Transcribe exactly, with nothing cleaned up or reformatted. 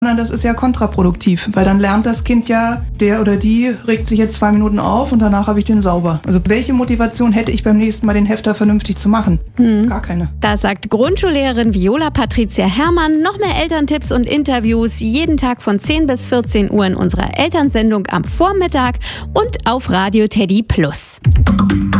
Das ist ja kontraproduktiv, weil dann lernt das Kind ja, der oder die regt sich jetzt zwei Minuten auf und danach habe ich den sauber. Also welche Motivation hätte ich beim nächsten Mal, den Hefter vernünftig zu machen? Hm. Gar keine. Das sagt Grundschullehrerin Viola Patricia Herrmann. Noch mehr Elterntipps und Interviews jeden Tag von zehn bis vierzehn Uhr in unserer Elternsendung am Vormittag und auf Radio Teddy Plus.